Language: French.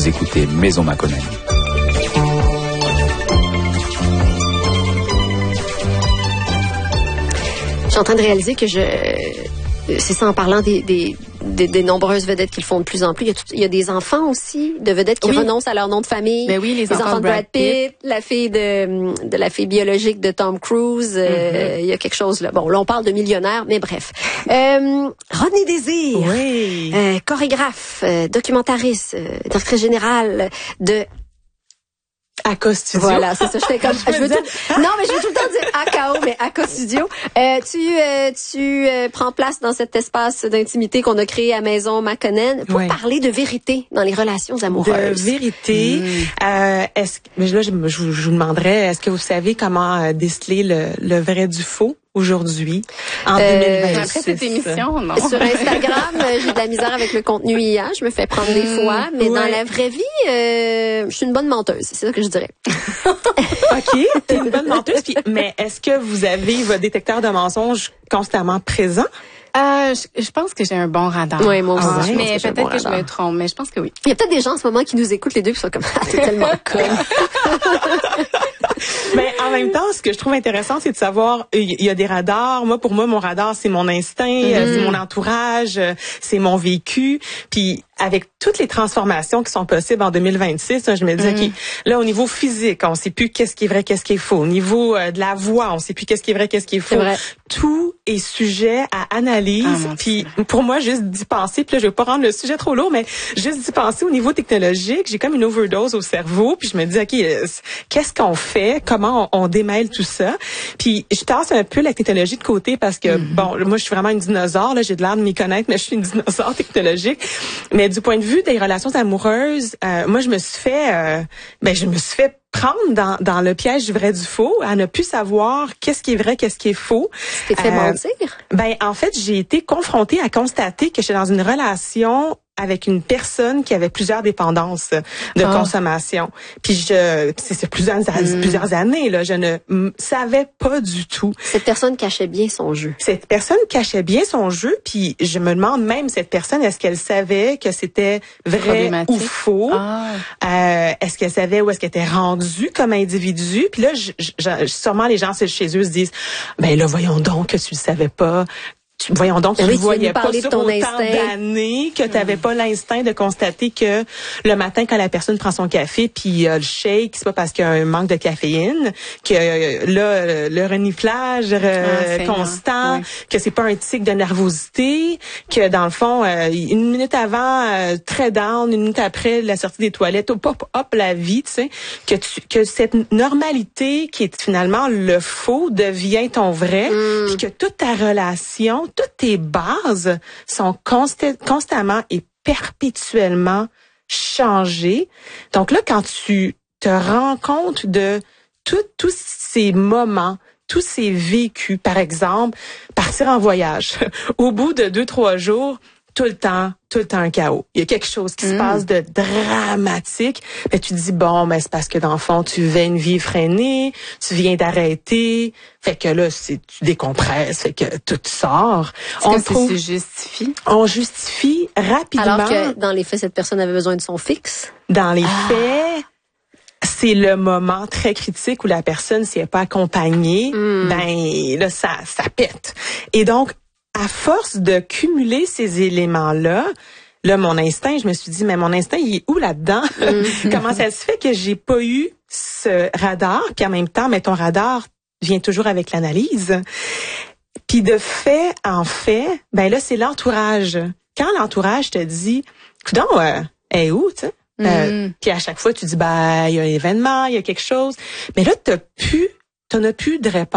Vous écoutez Maison Makonnen. Je suis en train de réaliser que c'est ça en parlant des nombreuses vedettes qui le font de plus en plus. Il y a des enfants aussi de vedettes qui renoncent à leur nom de famille. Mais oui, les enfants de Brad Pitt, la fille de la fille biologique de Tom Cruise. Il y a quelque chose là. Bon, là on parle de millionnaires, mais bref. René Désir, chorégraphe, documentariste, directrice générale de ACA Studio. Voilà, c'est ça. Je fais comme. Non, mais je veux tout le temps dire AKO, mais ACA Studio. Tu prends place dans cet espace d'intimité qu'on a créé à Maison Makonnen pour parler de vérité dans les relations amoureuses. De vérité. Mais là, je vous demanderais, est-ce que vous savez comment déceler le vrai du faux aujourd'hui, en 2026? Après cette émission, non. Sur Instagram, j'ai de la misère avec le contenu IA. Je me fais prendre des fois, mais dans la vraie vie, je suis une bonne menteuse. C'est ça que je dirais. OK, t'es une bonne menteuse. Mais est-ce que vous avez votre détecteur de mensonges constamment présent? Je pense que j'ai un bon radar. Oui, moi aussi. Mais peut-être que je me trompe, mais je pense que oui. Il y a peut-être des gens en ce moment qui nous écoutent les deux qui sont comme t'es tellement conne. Mais en même temps, ce que je trouve intéressant, c'est de savoir, il y a des radars. Pour moi, mon radar, c'est mon instinct, c'est mon entourage, c'est mon vécu. Puis avec toutes les transformations qui sont possibles en 2026, je me dis, OK, là, au niveau physique, on sait plus qu'est-ce qui est vrai, qu'est-ce qui est faux. Au niveau de la voix, on sait plus qu'est-ce qui est vrai, qu'est-ce qui est faux. Tout est sujet à analyse. Puis pour moi, juste d'y penser, puis là, je vais pas rendre le sujet trop lourd, mais juste d'y penser au niveau technologique, j'ai comme une overdose au cerveau. Puis je me dis, OK, qu'est-ce qu'on fait? Comment on démêle tout ça? Puis je tasse un peu la technologie de côté parce que, bon, moi, je suis vraiment une dinosaure. Là, j'ai de l'air de m'y connaître, mais je suis une dinosaure technologique. Mais du point de vue des relations amoureuses, moi, je me suis fait prendre dans le piège du vrai du faux, à ne plus savoir qu'est-ce qui est vrai, qu'est-ce qui est faux. Tu t'es fait mentir? En fait, j'ai été confrontée à constater que j'étais dans une relation avec une personne qui avait plusieurs dépendances de consommation. Puis c'est plusieurs années là, je ne savais pas du tout. Cette personne cachait bien son jeu. Cette personne cachait bien son jeu, puis je me demande même cette personne, est-ce qu'elle savait que c'était vrai ou faux? Est-ce qu'elle savait où est-ce qu'elle était rendue comme individu? Puis là, sûrement les gens chez eux se disent, ben là, voyons donc que tu le savais pas. Voyons donc, tu ne voyais pas sur autant d'années que tu n'avais pas l'instinct de constater que le matin, quand la personne prend son café puis le shake, c'est pas parce qu'il y a un manque de caféine, que le reniflage constant, que c'est pas un tic de nervosité, que dans le fond, une minute avant, très down, une minute après la sortie des toilettes, hop, la vie, tu sais, que cette normalité qui est finalement le faux devient ton vrai, puis que toute ta relation, toutes tes bases sont constamment et perpétuellement changées. Donc là, quand tu te rends compte de tous ces moments, tous ces vécus, par exemple, partir en voyage, au bout de 2-3 jours, tout le temps un chaos. Il y a quelque chose qui se passe de dramatique. Mais tu te dis, bon, mais c'est parce que dans le fond, tu vivais une vie freinée, tu viens d'arrêter. Fait que là, tu décompresses, fait que tout sort. Se justifie? On justifie rapidement. Alors que dans les faits, cette personne avait besoin de son fixe. Dans les faits, c'est le moment très critique où la personne, si elle n'est pas accompagnée, ben là, ça pète. Et donc, à force de cumuler ces éléments-là, mon instinct, je me suis dit, mais mon instinct, il est où là-dedans? Comment ça se fait que j'ai pas eu ce radar? Puis en même temps, mais ton radar vient toujours avec l'analyse. Puis de fait en fait, ben là, c'est l'entourage. Quand l'entourage te dit, coudonc, elle est où, tu sais? Puis à chaque fois, tu dis, ben, il y a un événement, il y a quelque chose. Mais là, t'en as plus de réponse.